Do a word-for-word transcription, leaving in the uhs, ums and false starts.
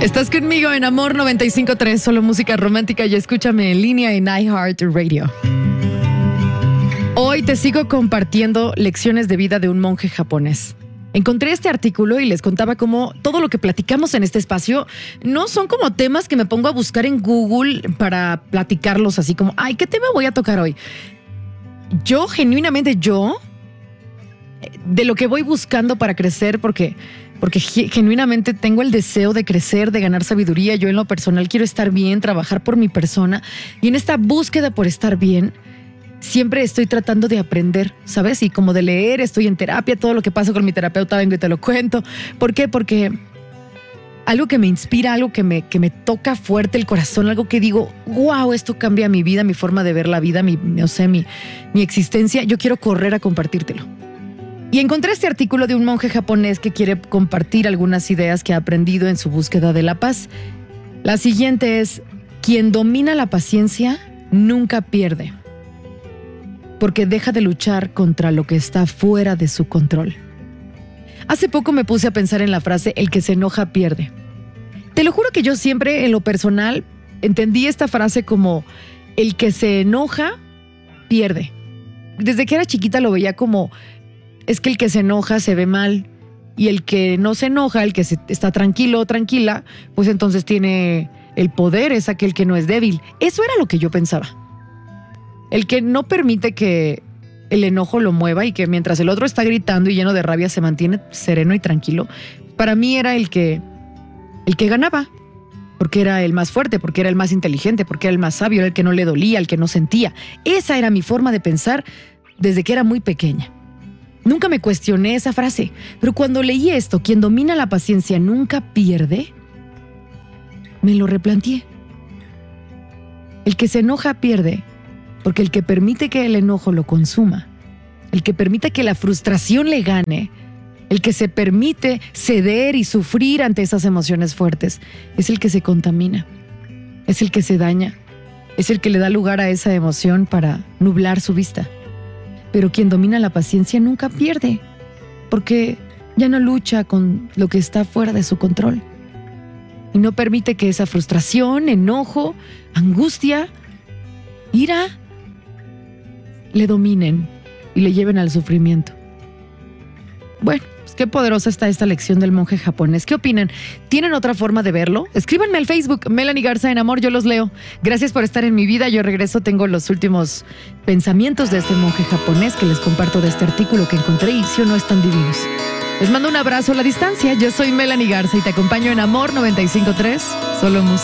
Estás conmigo en Amor noventa y cinco punto tres, solo música romántica, y escúchame en línea en iHeartRadio. Hoy te sigo compartiendo lecciones de vida de un monje japonés. Encontré este artículo y les contaba cómo todo lo que platicamos en este espacio no son como temas que me pongo a buscar en Google para platicarlos así como, ay, ¿qué tema voy a tocar hoy? Yo, genuinamente yo, de lo que voy buscando para crecer, porque, porque genuinamente tengo el deseo de crecer, de ganar sabiduría. Yo en lo personal quiero estar bien, trabajar por mi persona, y en esta búsqueda por estar bien, siempre estoy tratando de aprender, ¿sabes? Y como de leer, estoy en terapia, todo lo que pasa con mi terapeuta vengo y te lo cuento. ¿Por qué? Porque algo que me inspira, algo que me, que me toca fuerte el corazón, algo que digo, wow, esto cambia mi vida, mi forma de ver la vida, mi, no sé, mi, mi existencia, yo quiero correr a compartírtelo. Y encontré este artículo de un monje japonés que quiere compartir algunas ideas que ha aprendido en su búsqueda de la paz. La siguiente es: quien domina la paciencia nunca pierde, porque deja de luchar contra lo que está fuera de su control. Hace poco me puse a pensar en la frase, el que se enoja pierde. Te lo juro que yo siempre, en lo personal, entendí esta frase como el que se enoja pierde. Desde que era chiquita lo veía como, es que el que se enoja se ve mal, y el que no se enoja, el que se, está tranquilo o tranquila, pues entonces tiene el poder, es aquel que no es débil. Eso era lo que yo pensaba. El que no permite que el enojo lo mueva y que mientras el otro está gritando y lleno de rabia se mantiene sereno y tranquilo, para mí era el que, el que ganaba, porque era el más fuerte, porque era el más inteligente, porque era el más sabio, era el que no le dolía, el que no sentía. Esa era mi forma de pensar desde que era muy pequeña. Nunca me cuestioné esa frase, pero cuando leí esto, quien domina la paciencia nunca pierde, me lo replanteé. El que se enoja pierde, porque el que permite que el enojo lo consuma, el que permite que la frustración le gane, el que se permite ceder y sufrir ante esas emociones fuertes, es el que se contamina, es el que se daña, es el que le da lugar a esa emoción para nublar su vista. Pero quien domina la paciencia nunca pierde, porque ya no lucha con lo que está fuera de su control. Y no permite que esa frustración, enojo, angustia, ira, le dominen y le lleven al sufrimiento. Bueno, pues qué poderosa está esta lección del monje japonés. ¿Qué opinan? ¿Tienen otra forma de verlo? Escríbanme al Facebook, Melanie Garza en Amor, yo los leo. Gracias por estar en mi vida. Yo regreso, tengo los últimos pensamientos de este monje japonés que les comparto de este artículo que encontré, y si o no están divinos. Les mando un abrazo a la distancia. Yo soy Melanie Garza y te acompaño en Amor noventa y cinco punto tres, solo música.